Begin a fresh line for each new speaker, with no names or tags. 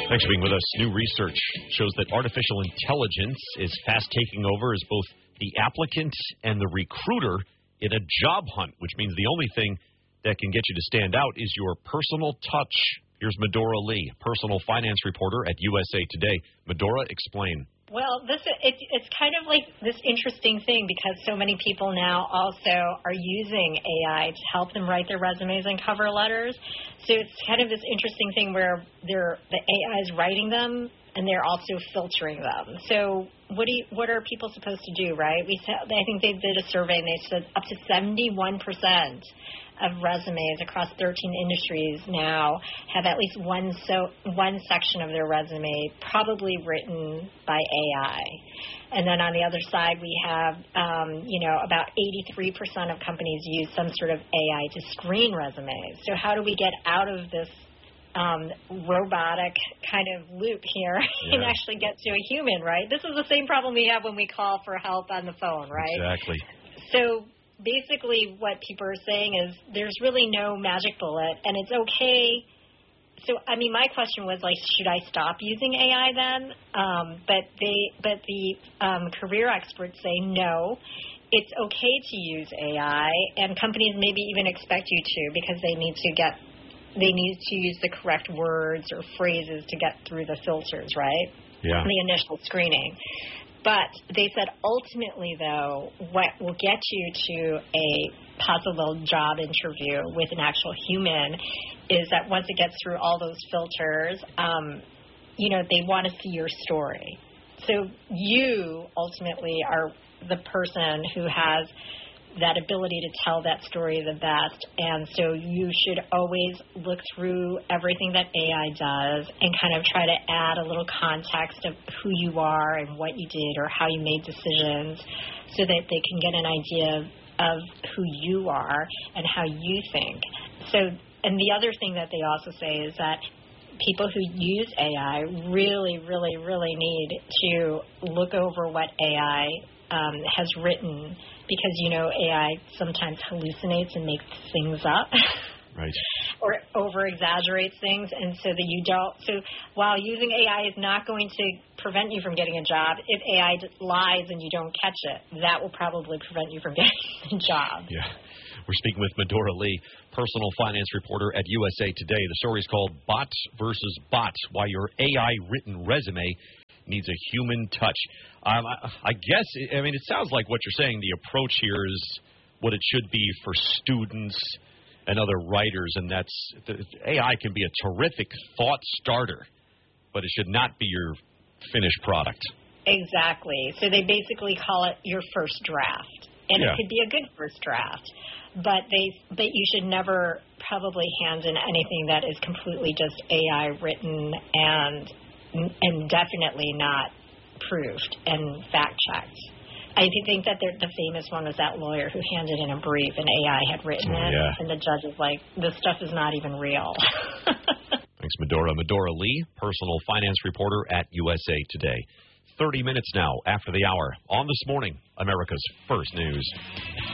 Thanks for being with us. New research shows that artificial intelligence is fast taking over as both the applicant and the recruiter in a job hunt, which means the only thing that can get you to stand out is your personal touch. Here's Medora Lee, personal finance reporter at USA Today. Medora, explain.
Well, it's kind of like this interesting thing because so many people now also are using AI to help them write their resumes and cover letters. So it's kind of this interesting thing where the AI is writing them and they're also filtering them. So what are people supposed to do, right? I think they did a survey and they said up to 71% of resumes across 13 industries now have at least one section of their resume probably written by AI. And then on the other side, we have, about 83% of companies use some sort of AI to screen resumes. So how do we get out of this robotic kind of loop here and actually get to a human, right? This is the same problem we have when we call for help on the phone, right?
Exactly.
So basically what people are saying is there's really no magic bullet, and it's okay. So, I mean, my question was, like, should I stop using AI then? But the career experts say no. It's okay to use AI, and companies maybe even expect you to because they need to use the correct words or phrases to get through the filters, right?
Yeah.
The initial screening. But they said ultimately, though, what will get you to a possible job interview with an actual human is that once it gets through all those filters, they want to see your story. So you ultimately are the person who has that ability to tell that story the best, and so you should always look through everything that AI does and kind of try to add a little context of who you are and what you did or how you made decisions so that they can get an idea of who you are and how you think. So, and the other thing that they also say is that people who use AI really, really, really need to look over what AI has written, because, AI sometimes hallucinates and makes things up.
Right.
Or over-exaggerates things, and so that you don't. So while using AI is not going to prevent you from getting a job, if AI lies and you don't catch it, that will probably prevent you from getting a job.
Yeah. We're speaking with Medora Lee, personal finance reporter at USA Today. The story is called Bots versus Bots, Why Your AI-Written Resume Needs a Human Touch. I guess, it sounds like what you're saying, the approach here is what it should be for students and other writers, and that's AI can be a terrific thought starter, but it should not be your finished product.
Exactly. So they basically call it your first draft, and it could be a good first draft, but you should never probably hand in anything that is completely just AI written and definitely not proofed and fact-checked. I think that the famous one was that lawyer who handed in a brief and AI had written it, and the judge was like, this stuff is not even real.
Thanks, Medora. Medora Lee, personal finance reporter at USA Today. 30 minutes now after the hour on This Morning, America's First News.